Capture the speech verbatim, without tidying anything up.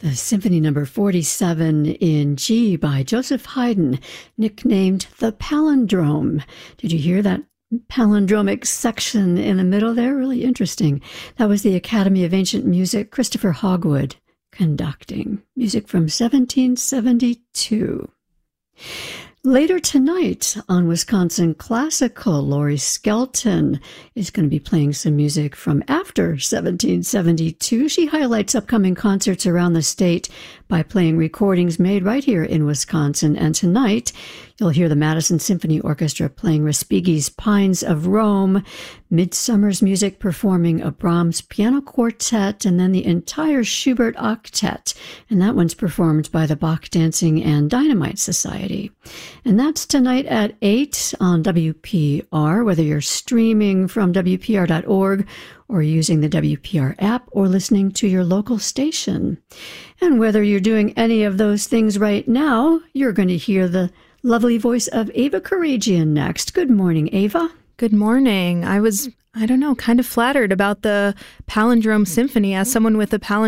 The Symphony Number forty-seven in G by Joseph Haydn, nicknamed the Palindrome. Did you hear that palindromic section in the middle there? Really interesting. That was the Academy of Ancient Music, Christopher Hogwood, conducting. Music from seventeen seventy-two. Later tonight on Wisconsin Classical, Laurie Skelton is going to be playing some music from after seventeen seventy-two. She highlights upcoming concerts around the state by playing recordings made right here in Wisconsin. And tonight, you'll hear the Madison Symphony Orchestra playing Respighi's Pines of Rome, Midsummer's Music performing a Brahms piano quartet, and then the entire Schubert octet. And that one's performed by the Bach Dancing and Dynamite Society. And that's tonight at eight on W P R, whether you're streaming from W P R dot org or using the W P R app or listening to your local station. And whether you're doing any of those things right now, you're going to hear the lovely voice of Ava Karagian next. Good morning, Ava. Good morning. I was, I don't know, kind of flattered about the Palindrome Symphony as someone with a palindrome